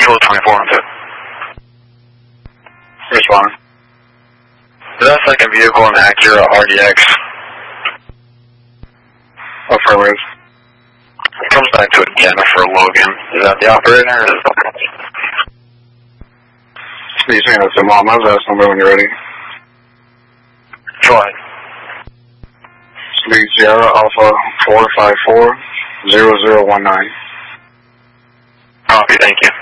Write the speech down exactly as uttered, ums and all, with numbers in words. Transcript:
Kilo twenty-four on tip. Respond. Is that second vehicle an Acura R D X? Affirmative. It comes back to a Jennifer Logan. Is that the operator? Or is it You're saying that's a mom. I was asking number when you're ready. Go ahead. Lead Sierra Alpha four five four zero zero one nine. Copy, thank you.